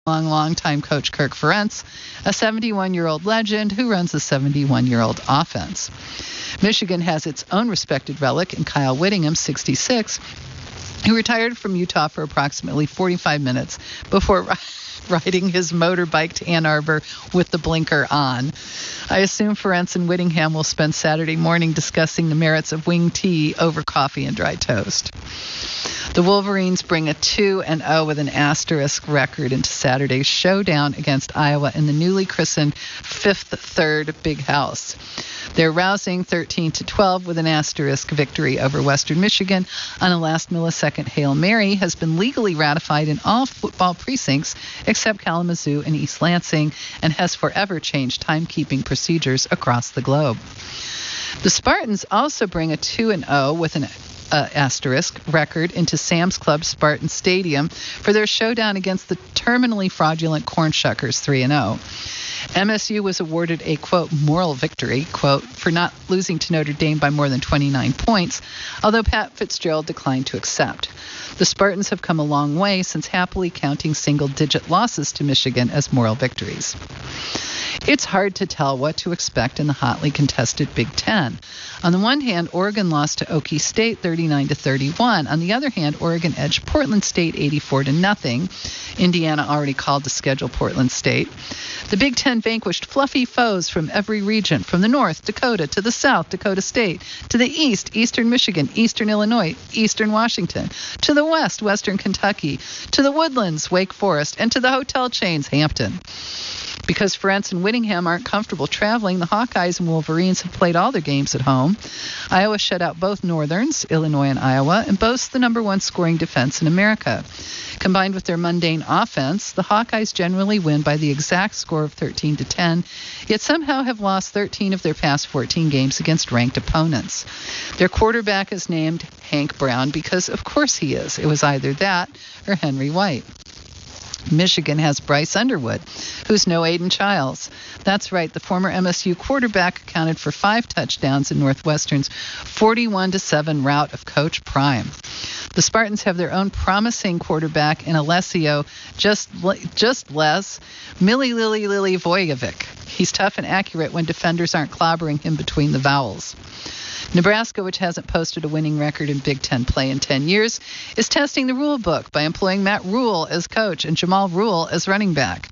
Longtime coach Kirk Ferentz, a 71-year-old legend who runs a 71-year-old offense. Michigan has its own respected relic in Kyle Whittingham, 66, who retired from Utah for approximately 45 minutes before riding his motorbike to Ann Arbor with the blinker on. I assume Ferentz and Whittingham will spend Saturday morning discussing the merits of wing tea over coffee and dry toast. The Wolverines bring a 2-0 with an asterisk record into Saturday's showdown against Iowa in the newly christened Fifth Third Big House. Their rousing 13-12 with an asterisk victory over Western Michigan on a last-millisecond Hail Mary has been legally ratified in all football precincts except Kalamazoo and East Lansing and has forever changed timekeeping procedures across the globe. The Spartans also bring a 2-0 with an asterisk record into Sam's Club Spartan Stadium for their showdown against the terminally fraudulent Cornshuckers 3-0. MSU was awarded a, quote, moral victory, quote, for not losing to Notre Dame by more than 29 points, although Pat Fitzgerald declined to accept. The Spartans have come a long way since happily counting single-digit losses to Michigan as moral victories. It's hard to tell what to expect in the hotly contested Big Ten. On the one hand, Oregon lost to Okie State 39-31. On the other hand, Oregon edged Portland State 84-0. Indiana already called to schedule Portland State. The Big Ten vanquished fluffy foes from every region, from the north, Dakota, to the south, Dakota State, to the east, eastern Michigan, eastern Illinois, eastern Washington, to the west, western Kentucky, to the Woodlands, Wake Forest, and to the hotel chains, Hampton. Because Ferentz and Whittingham aren't comfortable traveling, the Hawkeyes and Wolverines have played all their games at home. Iowa shut out both Northerns, Illinois and Iowa, and boasts the number one scoring defense in America. Combined with their mundane offense, the Hawkeyes generally win by the exact score of 13-10, yet somehow have lost 13 of their past 14 games against ranked opponents. Their quarterback is named Hank Brown because, of course, he is. It was either that or Henry White. Michigan has Bryce Underwood, who's no Aiden Childs. That's right, the former MSU quarterback accounted for 5 touchdowns in Northwestern's 41-7 rout of Coach Prime. The Spartans have their own promising quarterback in Alessio just less Millie Lily Vojevic. He's tough and accurate when defenders aren't clobbering him between the vowels. Nebraska, which hasn't posted a winning record in Big Ten play in 10 years, is testing the rule book by employing Matt Rule as coach and Jamal Rule as running back.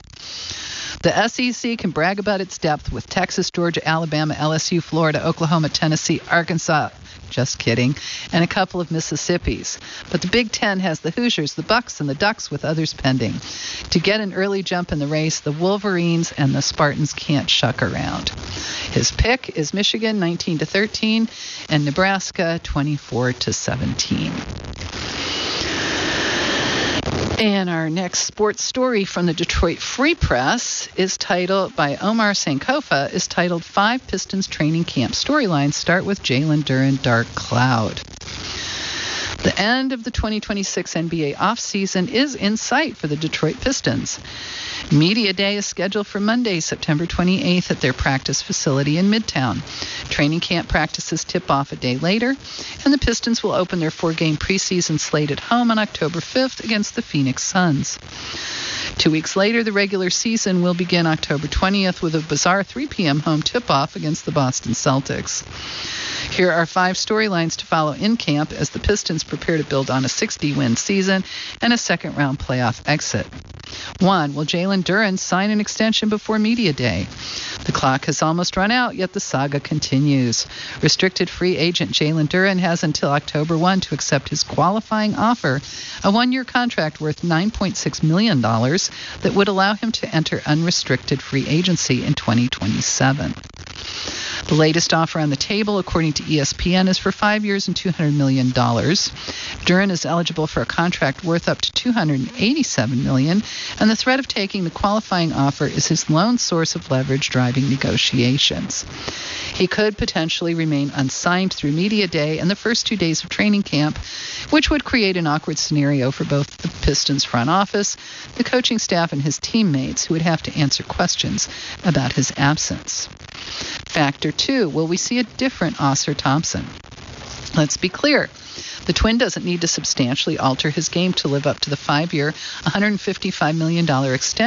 The SEC can brag about its depth with Texas, Georgia, Alabama, LSU, Florida, Oklahoma, Tennessee, Arkansas, just kidding, and a couple of Mississippis. But the Big Ten has the Hoosiers, the Bucks, and the Ducks with others pending. To get an early jump in the race, the Wolverines and the Spartans can't shuck around. His pick is Michigan 19-13 and Nebraska 24-17. And our next sports story from the Detroit Free Press is titled, by Omar Sankofa, is titled 5 Pistons Training Camp Storylines Start with Jalen Duren Dark Cloud. The end of the 2026 NBA offseason is in sight for the Detroit Pistons. Media Day is scheduled for Monday, September 28th at their practice facility in Midtown. Training camp practices tip off a day later, and the Pistons will open their 4-game preseason slate at home on October 5th against the Phoenix Suns. 2 weeks later, the regular season will begin October 20th with a bizarre 3 p.m. home tip-off against the Boston Celtics. Here are 5 storylines to follow in camp as the Pistons prepare to build on a 60-win season and a second-round playoff exit. 1. Will Jalen Duren sign an extension before Media Day? The clock has almost run out, yet the saga continues. Restricted free agent Jalen Duren has until October 1 to accept his qualifying offer, a 1-year contract worth $9.6 million that would allow him to enter unrestricted free agency in 2027. The latest offer on the table, according to ESPN, is for 5 years and $200 million. Duren is eligible for a contract worth up to $287 million, and the threat of taking the qualifying offer is his lone source of leverage driving negotiations. He could potentially remain unsigned through Media Day and the first 2 days of training camp, which would create an awkward scenario for both the Pistons front office, the coaching staff, and his teammates, who would have to answer questions about his absence. Factor 2, will we see a different Oscar Thompson? Let's be clear. The Twin doesn't need to substantially alter his game to live up to the 5-year, $155 million extension